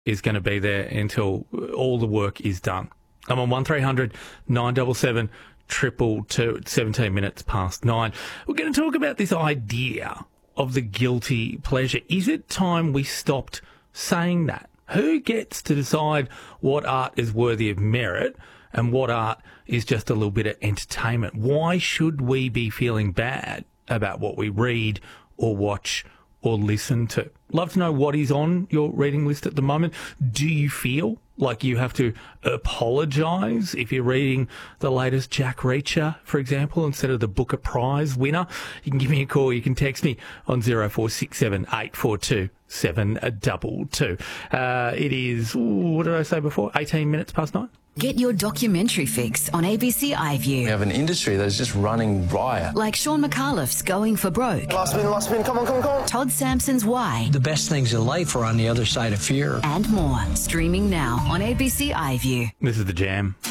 is going to be there until all the work is done. I'm on 1300 977 222, 17 minutes past 9. We're going to talk about this idea of the guilty pleasure. Is it time we stopped saying that? Who gets to decide what art is worthy of merit and what art is just a little bit of entertainment? Why should we be feeling bad about what we read or watch or listen to? Love to know what is on your reading list at the moment. Do you feel like you have to apologise if you're reading the latest Jack Reacher, for example, instead of the Booker Prize winner? You can give me a call. You can text me on 0467 842 722. It is, what did I say before? 18 minutes past 9. Get your documentary fix on ABC iView. We have an industry that is just running riot. Like Sean McAuliffe's Going for Broke. Last spin, come on. Todd Sampson's Why. The best things in life are on the other side of fear. And more. Streaming now on ABC iView. This is The Jam.